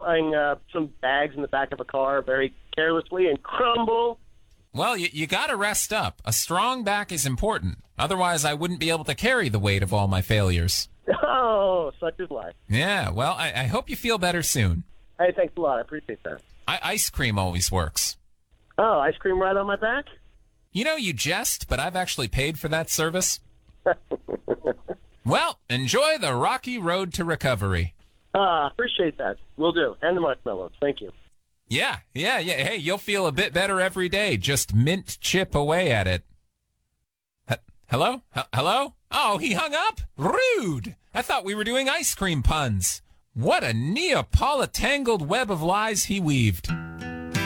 throwing some bags in the back of a car very carelessly and crumble. Well, you got to rest up. A strong back is important. Otherwise, I wouldn't be able to carry the weight of all my failures. Oh, such is life. Yeah, well, I hope you feel better soon. Hey, thanks a lot. I appreciate that. Ice cream always works. Oh, ice cream right on my back? You know, you jest, but I've actually paid for that service. Well, enjoy the rocky road to recovery. Appreciate that. Will do. And the marshmallows. Thank you. Yeah. Hey, you'll feel a bit better every day. Just mint chip away at it. Hello? Hello? Oh, he hung up? Rude! I thought we were doing ice cream puns. What a Neapolitangled web of lies he weaved.